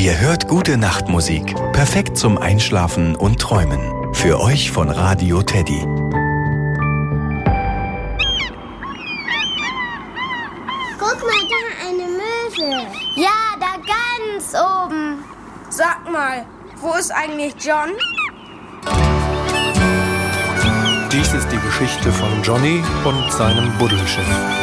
Ihr hört gute Nachtmusik, perfekt zum Einschlafen und Träumen. Für euch von Radio Teddy. Guck mal, da eine Möwe. Ja, da ganz oben. Sag mal, wo ist eigentlich John? Dies ist die Geschichte von Johnny und seinem Buddelschiff.